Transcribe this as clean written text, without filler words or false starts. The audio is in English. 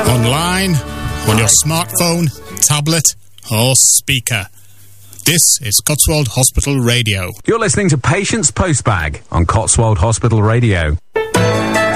online, on your smartphone, tablet, or speaker. This is Cotswold Hospital Radio. You're listening to Patients Postbag on Cotswold Hospital Radio.